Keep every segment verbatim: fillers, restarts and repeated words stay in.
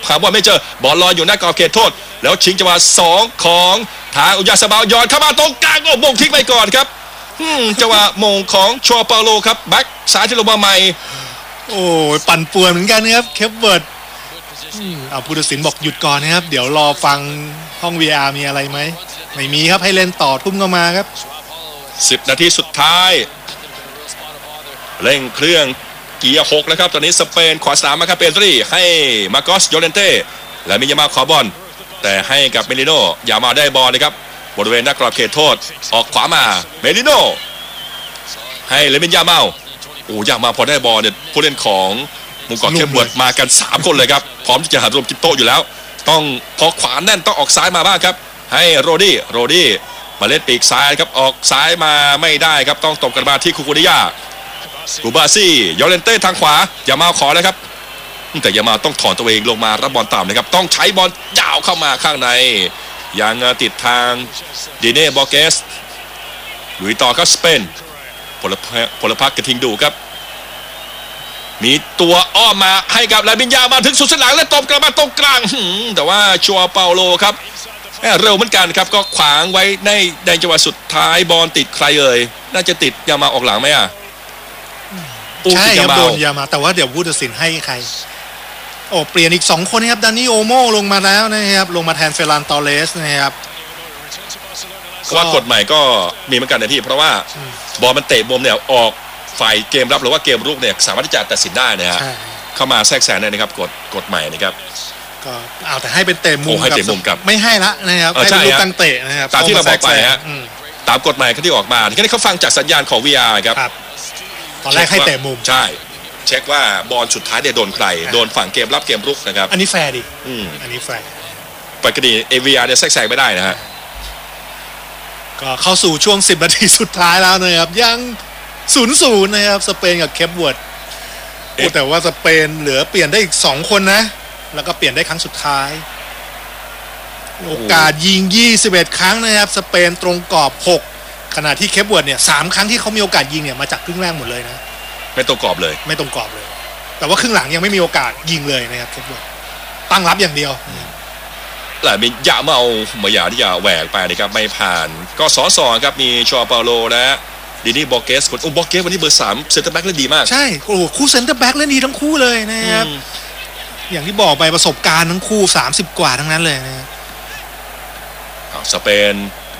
หาบอลไม่เจอบอลลอยอยู่หน้ากรอบเขตโทษแล้วชิงจังหวะสองของทางอุยาสบาวยอดเข้ามาตรงกลางก็มงทิ้งไปก่อนครับจังหวะมงของชัวเปาโลครับแบ็กซ้ายที่ลงมาใหม่โอ้ยปั่นป่วนเหมือนกันนะครับเคปเวิร์ดเอาผู้ตัดสินบอกหยุดก่อนนะครับเดี๋ยวรอฟังห้อง วี อาร์ มีอะไรไหมไม่มีครับให้เล่นต่อทุ่มเข้ามาครับสิบนาทีสุดท้ายเร่งเครื่องเกียร์หกแล้วครับตอนนี้สเปนขวาสนามมาครับเปตรีให้มาโกสโยเลนเต้และมิยามาขอบอลแต่ให้กับเมลิโนอย่ามาได้บอลนะครับบริเวณหน้ากรอบเขตโทษออกขวามาเมลิโนให้เลมินยาเมาโอ้ยามาพอได้บอลเนี่ยผู้เล่นของมุมกอดเคปเวิร์ดมากันสามคนเลยครับพร้อมที่จะหารวมกินโต๊ะอยู่แล้วต้องพอขวาแน่นต้องออกซ้ายมาบ้างครับให้โรดี้โรดี้มาเล่นปีกซ้ายครับออกซ้ายมาไม่ได้ครับต้องตบกันมาที่คูคูดิยากูบาซี่ยอเลนเต้ทางขวายามาขอแล้วครับแต่ยามาต้องถอนตัวเองลงมารับบอลต่ำนะครับต้องใช้บอลยาวเข้ามาข้างในยังติดทางดิเน่บอเกสลุยต่อครับสเปนพลพลพักกระทิงดูครับมีตัวอ้อมมาให้กับลาบินยามาถึงสุดสนามและตบกลับมาตรงกลางแต่ว่าชัวเปาโลครับเร็วเหมือนกันครับก็ขวางไว้ในในจังหวะสุดท้ายบอลติดใครเอ่ยน่าจะติดยามาออกหลังไหมอ่ะใช่ครับโดนยามาแต่ว่าเดี๋ยวผู้ตัดสินให้ใครโอ้เปลี่ยนอีกสองคนนะครับดานิโอโมลงมาแล้วนะครับลงมาแทนเฟรานตอเรสนะครับว่ากฎใหม่ก็มีเหมือนกันนะพี่เพราะว่าบอลมันเตะมุมเนี่ยออกฝ่ายเกมรับหรือว่าเกมรุกเนี่ยสามารถที่จะตัดสินได้นะฮะเข้ามาแทรกแซงได้นะครับกฎกฎใหม่นะครับก็เอาแต่ให้เป็นเตะมุมกับไม่ให้ละนะครับให้เป็นลูกตั้งเตะนะครับตามที่เราบอกไปฮะตามกฎหมายที่ออกมาที่นี่เขาฟังจากสัญญาณของ วี อาร์ ครับตอนแรกให้เตะมุมใช่เช็คว่าบอลสุดท้ายเนี่ยโดนใครโดนฝั่งเกมรับเกมรุกนะครับอันนี้แฟร์ดิอันนี้แฟร์ปกติ เอ วี อาร์ เนี่ยแทรกแซงไม่ได้นะฮะก็เข้าสู่ช่วงสิบนาทีสุดท้ายแล้วนะครับยังศูนย์ศูนย์นะครับสเปนกับเคปเวิร์ดแต่ว่าสเปนเหลือเปลี่ยนได้อีกสองคนนะแล้วก็เปลี่ยนได้ครั้งสุดท้ายโอกาสยิงยี่สิบเอ็ดครั้งนะครับสเปนตรงกรอบหกขณะที่เคปเวิร์ดเนี่ยสามครั้งที่เขามีโอกาสยิงเนี่ยมาจากครึ่งแรกหมดเลยนะไม่ตรงกรอบเลยไม่ตรงกรอบเลยแต่ว่าครึ่งหลังยังไม่มีโอกาสยิงเลยนะครับเคปเวิร์ดตั้งรับอย่างเดียวหลายมียะเมาเมาหยาที่จะแหวกไปนะครับไม่ผ่านก็สอสอครับมีชัวเปาโลและดินี่บอเกสคนโอ้บอเกสวันนี้เบอร์สามเซนเตอร์แบ็กเล่นดีมากใช่โอ้คู่เซนเตอร์แบ็กเล่นดีทั้งคู่เลยนะครับอย่างที่บอกไปประสบการณ์ทั้งคู่สามสิบกว่าทั้งนั้นเลยนะสเปน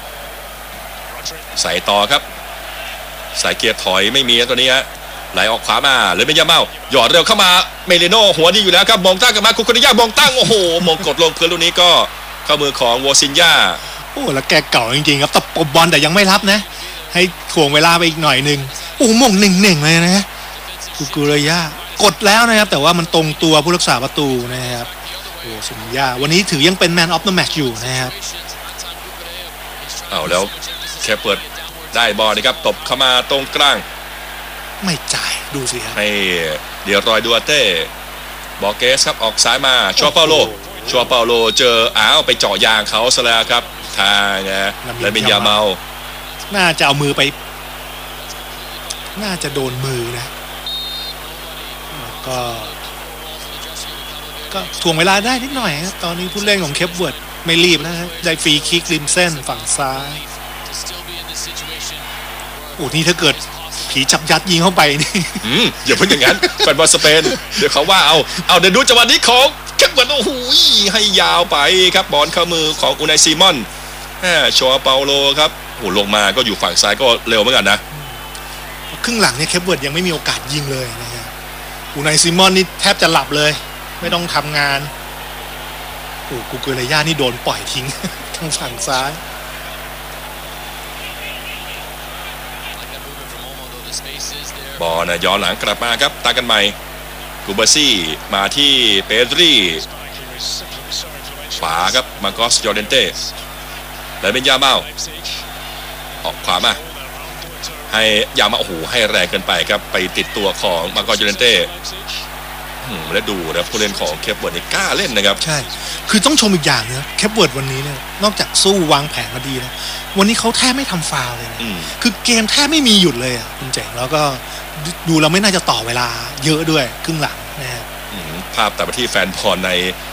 ใส่ต่อครับใส่เกียร์ถอยไม่มีตัวนี้ฮะไหลออกขวามาเลยเป็นยาเมาหยอดเร็วเข้ามาเมลิโน่หัวดีอยู่แล้วครับมองตั้งกันมาคุกคนยามองตั้งโอ้โหมองกดลงพื้นลูกนี้ก็เข้ามือของวอซินยาโอ้แล้วแกเก่าจริงๆครับตะปบบอลแต่ยังไม่รับนะให้ถ่วงเวลาไปอีกหน่อยหนึ่งโอ้มงหนึ่งหนึ่งเลยนะคุกุเรย่ากดแล้วนะครับแต่ว่ามันตรงตัวผู้รักษาประตูนะครับโอ้ซินยาวันนี้ถือยังเป็นแมนออฟเดอะแมตช์อยู่นะครับเอาแล้วแค่เปิดได้บอลนะครับตบเข้ามาตรงกลางไม่จ่ายดูสิครับให้เดี๋ยวรอยดูอาเต้บอเกสครับออกซ้ายมาชัวเปาโลชัวเปาโลเจออ้าวไปเจาะยางเขาซะแล้วครับทางนะแล้วเป็นยาเมาน่าจะเอามือไปน่าจะโดนมือนะก็ก็ถ่วงเวลาได้นิดหน่อยครับตอนนี้ผู้เล่นของเคปเวิร์ดไม่รีบนะได้ฟรีคิกริมเส้นฝั่งซ้ายโอ้นี่ถ้าเกิดผีจับยัดยิงเข้าไปนี่อืมอย่าเพิ่งอย่างนั้นแฟนบอลสเปนเดี๋ยวเขาว่าเอาเอาเดี๋ยวดูจังหวะนี้ของเคปเวิร์ดโอ้โหให้ยาวไปครับบอลเข้ามือของอูไนซีมอนแหมชัวเปาโลครับโอ้ลงมาก็อยู่ฝั่งซ้ายก็เร็วเหมือนกันนะครึ่งหลังเนี่ยเคปเวิร์ดยังไม่มีโอกาสยิงเลยนะครับอูไนซีมอนนี่แทบจะหลับเลยไม่ต้องทำงานโอ้กูเกเรย่านี่โดนปล่อยทิ้งทางฝั่งซ้ายบอลนะย้อนหลังกลับมาครับตากันใหม่กูบาซี่มาที่เปดรีขวาครับมาโกสยอร์เดนเต้แล้วเป็นยาเมาออกขวามาให้ยามาโอ้โหให้แรงเกินไปครับไปติดตัวของมาโกสยอร์เดนเต้และดูนะผู้เล่นของเคปเวิร์ดนี่กล้าเล่นนะครับใช่คือต้องชมอีกอย่างนะเคปเวิร์ดวันนี้เนี่ยนอกจากสู้วางแผนมาดีนะวันนี้เขาแทบไม่ทำฟาวล์เลยนะคือเกมแทบไม่มีหยุดเลยอ่ะคุณเจ๋งแล้วก็ดูเราไม่น่าจะต่อเวลาเยอะด้วยครึ่งหลังนะครับภาพแต่ไปที่แฟนบอลใน